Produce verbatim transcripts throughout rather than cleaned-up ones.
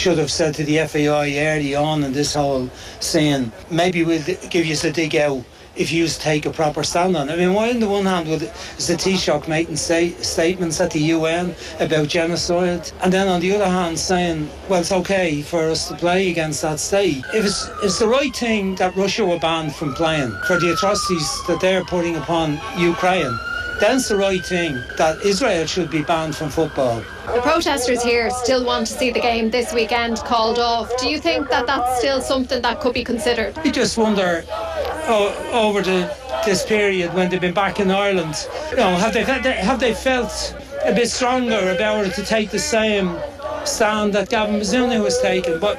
should have said to the F A I early on in this whole saying, maybe we'll give you a dig out if you take a proper stand on it. I mean, why on the one hand is the Taoiseach making sta- statements at the U N about genocide, and then on the other hand saying, well, it's okay for us to play against that state. If it's, it's the right thing that Russia were banned from playing for the atrocities that they're putting upon Ukraine, then it's the right thing that Israel should be banned from football. The protesters here still want to see the game this weekend called off. Do you think that that's still something that could be considered? You just wonder, oh, over the, this period when they've been back in Ireland, you know, have they have they felt a bit stronger about it to take the same stand that Gavin Bazunu was taking? But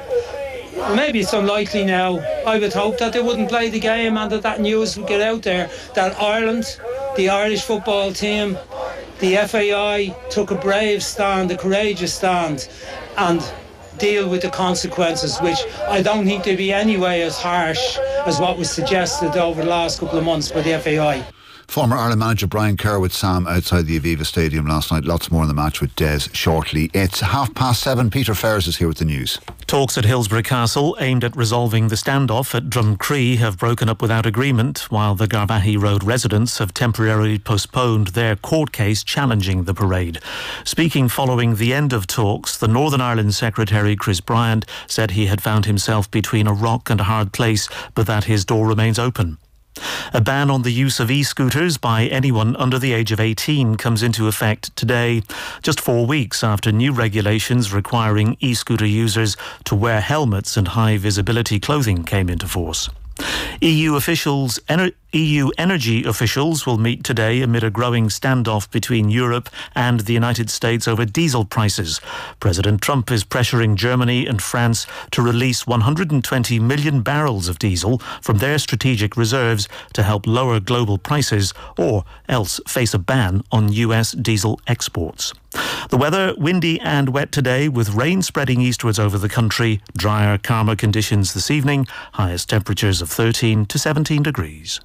maybe it's unlikely now. I would hope that they wouldn't play the game and that that news would get out there that Ireland, the Irish football team, the F A I took a brave stand, a courageous stand, and deal with the consequences, which I don't think they'd be anyway as harsh as what was suggested over the last couple of months by the F A I. Former Ireland manager Brian Kerr with Sam outside the Aviva Stadium last night. Lots more on the match with Des shortly. It's half past seven. Peter Ferris is here with the news. Talks at Hillsborough Castle aimed at resolving the standoff at Drumcree have broken up without agreement, while the Garbahy Road residents have temporarily postponed their court case challenging the parade. Speaking following the end of talks, the Northern Ireland Secretary Chris Bryant said he had found himself between a rock and a hard place, but that his door remains open. A ban on the use of e-scooters by anyone under the age of eighteen comes into effect today, just four weeks after new regulations requiring e-scooter users to wear helmets and high-visibility clothing came into force. E U officials, ener- E U energy officials will meet today amid a growing standoff between Europe and the United States over diesel prices. President Trump is pressuring Germany and France to release one hundred twenty million barrels of diesel from their strategic reserves to help lower global prices, or else face a ban on U S diesel exports. The weather, windy and wet today with rain spreading eastwards over the country. Drier, calmer conditions this evening. Highest temperatures of thirteen to seventeen degrees.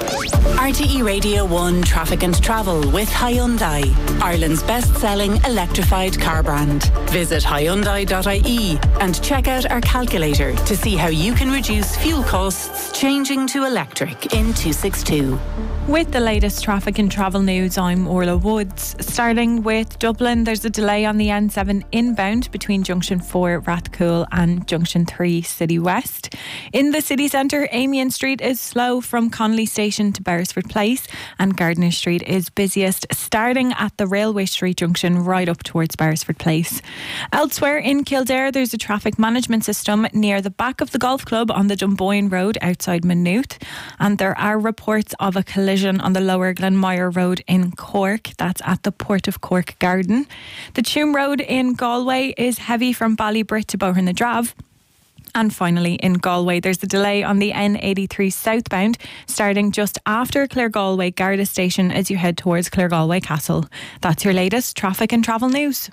R T E Radio one Traffic and Travel with Hyundai, Ireland's best-selling electrified car brand. Visit hyundai dot I E and check out our calculator to see how you can reduce fuel costs changing to electric in two sixty-two. With the latest traffic and travel news, I'm Orla Woods. Starting with Dublin, there's a delay on the N seven inbound between Junction four Rathcoole and Junction three City West. In the city centre, Amiens Street is slow from Connolly Station to Beresford Place, and Gardiner Street is busiest starting at the Railway Street junction right up towards Beresford Place. Elsewhere in Kildare, there's a traffic management system near the back of the golf club on the Dunboyne Road outside Maynooth, and there are reports of a collision on the Lower Glenmire Road in Cork. That's at the Port of Cork Garden. The Tuam Road in Galway is heavy from Ballybrit to Boher-na-Drave. And finally, in Galway, there's a delay on the N eighty-three southbound, starting just after Claregalway Garda Station as you head towards Claregalway Castle. That's your latest traffic and travel news.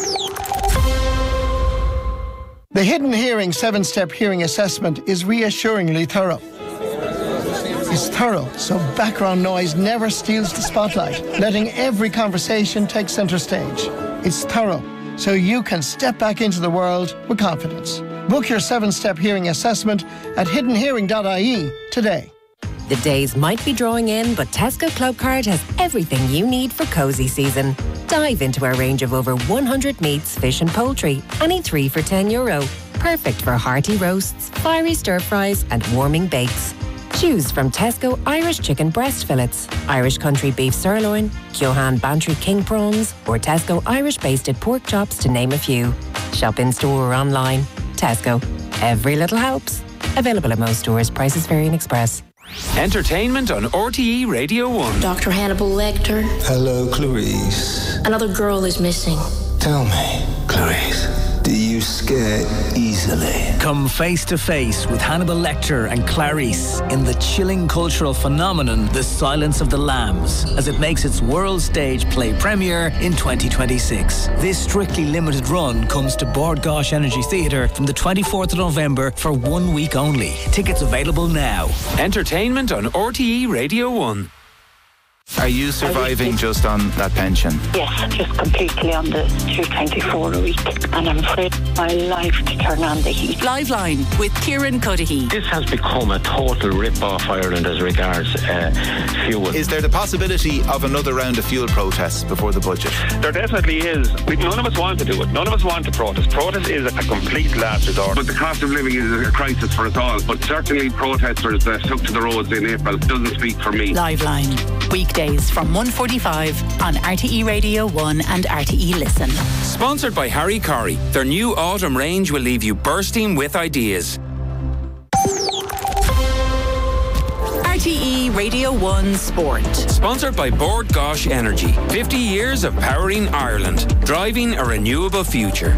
The Hidden Hearing seven-step hearing assessment is reassuringly thorough. It's thorough, so background noise never steals the spotlight, letting every conversation take centre stage. It's thorough, so you can step back into the world with confidence. Book your seven-step hearing assessment at hidden hearing dot I E today. The days might be drawing in, but Tesco Clubcard has everything you need for cosy season. Dive into our range of over one hundred meats, fish and poultry, any three for ten euro. Perfect for hearty roasts, fiery stir-fries and warming bakes. Choose from Tesco Irish chicken breast fillets, Irish country beef sirloin, Kyohan Bantry king prawns, or Tesco Irish basted pork chops, to name a few. Shop in store or online. Tesco. Every little helps. Available at most stores. Prices vary in Express. Entertainment on R T E Radio one. Doctor Hannibal Lecter. Hello, Clarice. Another girl is missing. Tell me, Clarice, do you scare easily? Come face to face with Hannibal Lecter and Clarice in the chilling cultural phenomenon The Silence of the Lambs, as it makes its world stage play premiere in twenty twenty-six. This strictly limited run comes to Bord Gáis Energy Theatre from the twenty-fourth of November for one week only. Tickets available now. Entertainment on R T E Radio one. Are you surviving just on that pension? Yes, just completely on the two twenty-four a week, and I'm afraid my life to turn on the heat. Liveline with Kieran Cuddihy. This has become a total rip-off Ireland as regards uh, fuel. Is there the possibility of another round of fuel protests before the budget? There definitely is. We, none of us want to do it. None of us want to protest. Protest is a complete last resort. But the cost of living is a crisis for us all. But certainly protesters that took to the roads in April doesn't speak for me. Liveline. Weekdays from one forty-five on R T E Radio one and R T E Listen. Sponsored by Harry Corey. Their new autumn range will leave you bursting with ideas. R T E Radio one Sport. Sponsored by Bord Gosh Energy. fifty years of powering Ireland. Driving a renewable future.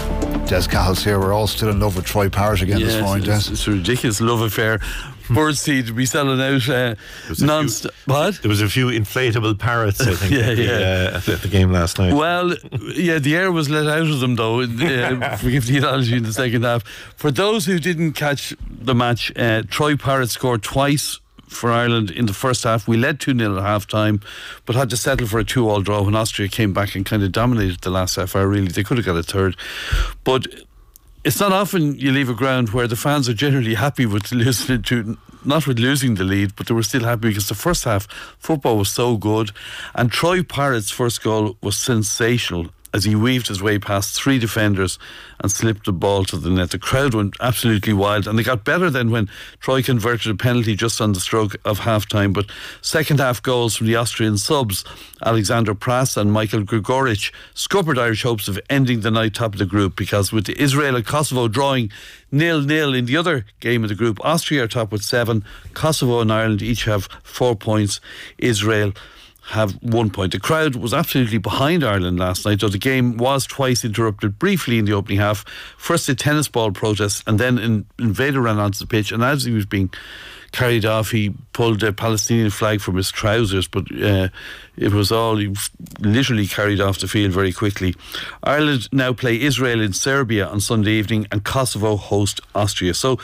Des Cahill's here. We're all still in love with Troy Parrott again yes, this morning, Des. It's, it's a ridiculous love affair. Birdseed to be selling out uh, non-stop. What? There was a few inflatable parrots, I think, yeah, at, the, yeah. uh, at, the, at the game last night. Well, yeah, the air was let out of them, though. Uh, forgive the analogy in the second half. For those who didn't catch the match, uh, Troy Parrott scored twice for Ireland in the first half. We led two nil at half time, but had to settle for a two all draw when Austria came back and kind of dominated the last half hour, really. They could have got a third. But it's not often you leave a ground where the fans are generally happy with losing to, not with losing the lead, but they were still happy because the first half football was so good, and Troy Parrott's first goal was sensational as he weaved his way past three defenders and slipped the ball to the net. The crowd went absolutely wild, and they got better then when Troy converted a penalty just on the stroke of half-time. But second half goals from the Austrian subs, Alexander Prass and Michael Grigoric, scuppered Irish hopes of ending the night top of the group, because with Israel and Kosovo drawing nil nil in the other game of the group, Austria are top with seven, Kosovo and Ireland each have four points, Israel have one point. The crowd was absolutely behind Ireland last night, though the game was twice interrupted briefly in the opening half. First a tennis ball protest, and then an invader ran onto the pitch, and as he was being carried off, he pulled a Palestinian flag from his trousers, but uh, it was all, he was literally carried off the field very quickly. Ireland now play Israel in Serbia on Sunday evening, and Kosovo host Austria. So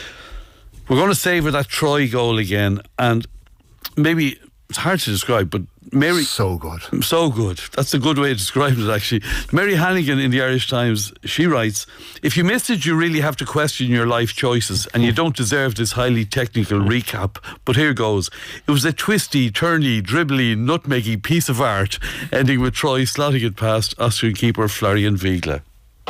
we're going to savour that Troy goal again, and maybe it's hard to describe, but Mary... So good. So good. That's a good way of describing it, actually. Mary Hannigan in the Irish Times, she writes, if you missed it, you really have to question your life choices, and you don't deserve this highly technical recap. But here goes. It was a twisty, turny, dribbly, nutmeggy piece of art, ending with Troy slotting it past Austrian keeper Florian Wiegler.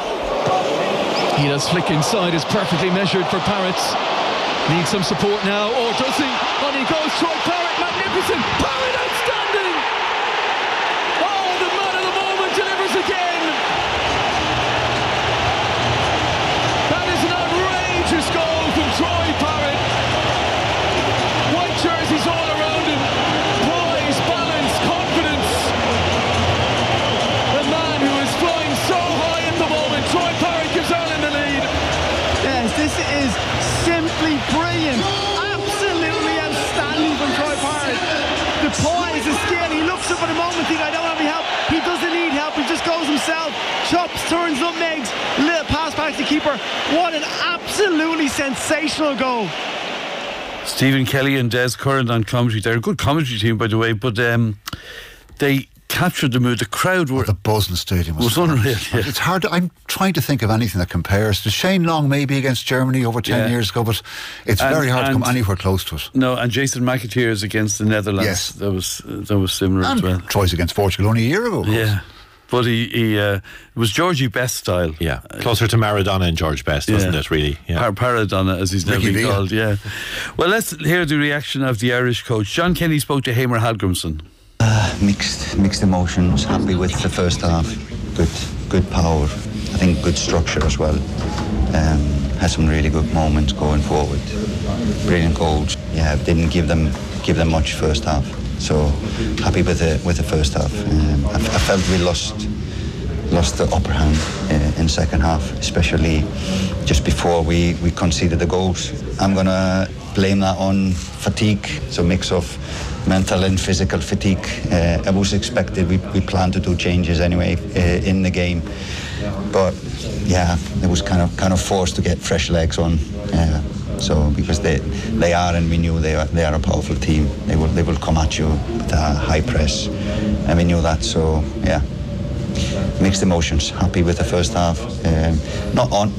He does flick inside, is perfectly measured for Parrott. Needs some support now, or does he? On he goes, Troy Parrott, magnificent! Parrott, outstanding! Oh, the man of the moment delivers again! That is an outrageous goal from Troy Parrott. White jerseys all around him. Poise, balance, confidence. The man who is flying so high at the moment. Troy Parrott gives Ireland the lead. Yes, this is simply brilliant. Absolutely outstanding from Troy Parrott. The poise, the skill. He looks up at the moment thinking, I don't have any help. He doesn't need help. He just goes himself. Chops, turns, nutmegs. Little pass back to keeper. What an absolutely sensational goal. Stephen Kelly and Des Curran on commentary. They're a good commentary team, by the way, but um, they captured the mood. The crowd were... Oh, the buzz in the stadium was, was unreal. Yeah. It's hard to, I'm trying to think of anything that compares to Shane Long maybe against Germany over ten yeah. years ago, but it's and, very hard to come anywhere close to it. No, and Jason McAteers against the Netherlands. Yes. That was, uh, that was similar and as well. Troy's against Portugal only a year ago. Yeah. But he, he uh, it was Georgie Best style. Yeah, closer to Maradona and George Best, wasn't yeah. it, really? Yeah. Par- Paradona, as he's now been called, yeah. Well, let's hear the reaction of the Irish coach. John Kenny spoke to Hamer Hallgrimsson. Uh, mixed, mixed emotions. Happy with the first half. Good, good power. I think good structure as well. Um, had some really good moments going forward. Brilliant goals. Yeah, didn't give them give them much first half. So happy with the with the first half. Um, I, I felt we lost lost the upper hand uh, in second half, especially just before we, we conceded the goals. I'm gonna blame that on fatigue. So mix of mental and physical fatigue. Uh, it was expected. We we planned to do changes anyway uh, in the game, but yeah, it was kind of kind of forced to get fresh legs on. Uh, So because they they are, and we knew they are they are a powerful team. They will they will come at you with a high press, and we knew that. So yeah, mixed emotions. Happy with the first half. Um, not on